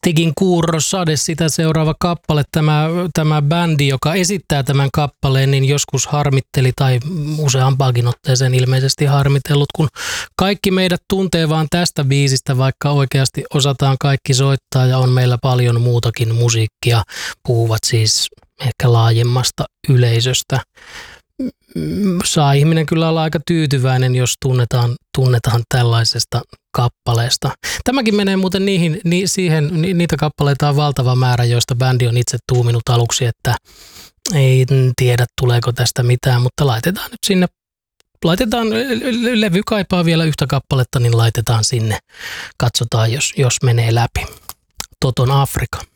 Tikin Kuurro Sade, sitä seuraava kappale. Tämä bändi, joka esittää tämän kappaleen, niin joskus harmitteli tai useampaakin otteeseen ilmeisesti harmitellut, kun kaikki meidät tuntee vaan tästä biisistä, vaikka oikeasti osataan kaikki soittaa ja on meillä paljon muutakin musiikkia. Puhuvat siis ehkä laajemmasta yleisöstä. Saa ihminen kyllä olla aika tyytyväinen, jos tunnetaan tällaisesta kappaleesta. Tämäkin menee muuten niitä kappaleita on valtava määrä, joista bändi on itse tuuminut aluksi, että ei tiedä tuleeko tästä mitään, mutta laitetaan nyt sinne, levy kaipaa vielä yhtä kappaletta, niin laitetaan sinne. Katsotaan, jos menee läpi. Toton Afrika.